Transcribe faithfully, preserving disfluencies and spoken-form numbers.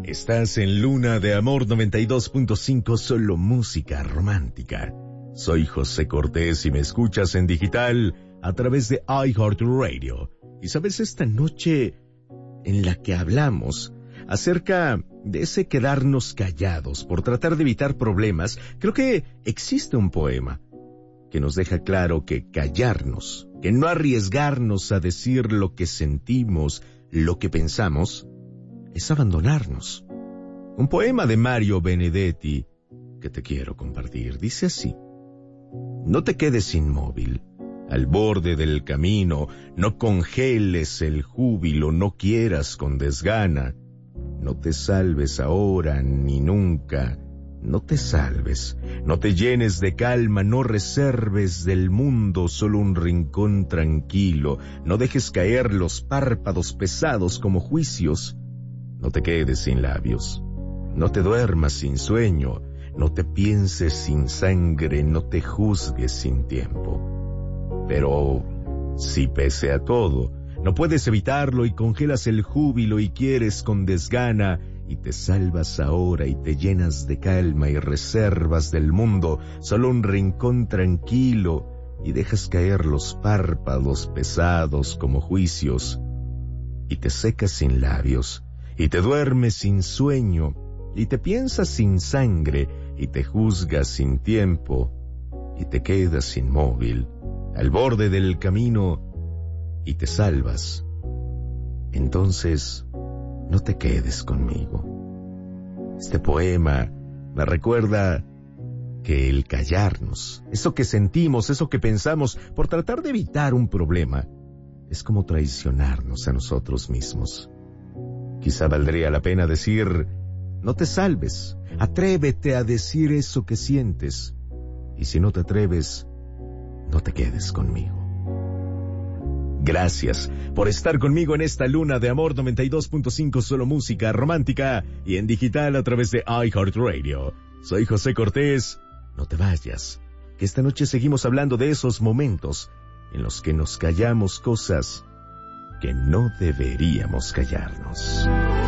Estás en Luna de Amor noventa y dos punto cinco, solo música romántica. Soy José Cortés y me escuchas en digital a través de iHeartRadio. Y sabes, esta noche en la que hablamos acerca de ese quedarnos callados por tratar de evitar problemas, creo que existe un poema que nos deja claro que callarnos, que no arriesgarnos a decir lo que sentimos, lo que pensamos, es abandonarnos. Un poema de Mario Benedetti que te quiero compartir. Dice así: no te quedes inmóvil al borde del camino, no congeles el júbilo, no quieras con desgana, no te salves ahora ni nunca, no te salves, no te llenes de calma, no reserves del mundo solo un rincón tranquilo, no dejes caer los párpados pesados como juicios, no te quedes sin labios, no te duermas sin sueño, no te pienses sin sangre, no te juzgues sin tiempo. Pero si pese a todo no puedes evitarlo y congelas el júbilo y quieres con desgana, y te salvas ahora y te llenas de calma y reservas del mundo solo un rincón tranquilo y dejas caer los párpados pesados como juicios, y te secas sin labios, y te duermes sin sueño, y te piensas sin sangre, y te juzgas sin tiempo, y te quedas inmóvil al borde del camino, y te salvas, entonces no te quedes conmigo. Este poema me recuerda que el callarnos, eso que sentimos, eso que pensamos, por tratar de evitar un problema, es como traicionarnos a nosotros mismos. Quizá valdría la pena decir: no te salves, atrévete a decir eso que sientes, y si no te atreves, no te quedes conmigo. Gracias por estar conmigo en esta Luna de Amor noventa y dos punto cinco, solo música romántica y en digital a través de iHeartRadio. Soy José Cortés. No te vayas, que esta noche seguimos hablando de esos momentos en los que nos callamos cosas que no deberíamos callarnos.